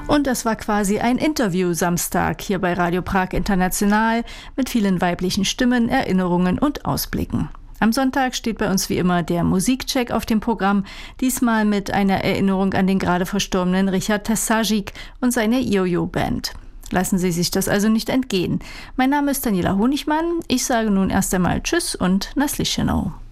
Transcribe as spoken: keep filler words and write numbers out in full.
Und das war quasi ein Interview-Samstag hier bei Radio Prag International mit vielen weiblichen Stimmen, Erinnerungen und Ausblicken. Am Sonntag steht bei uns wie immer der Musikcheck auf dem Programm, diesmal mit einer Erinnerung an den gerade verstorbenen Richard Tesajic und seine Jojo-Band. Lassen Sie sich das also nicht entgehen. Mein Name ist Daniela Honigmann. Ich sage nun erst einmal Tschüss und Naslischenow.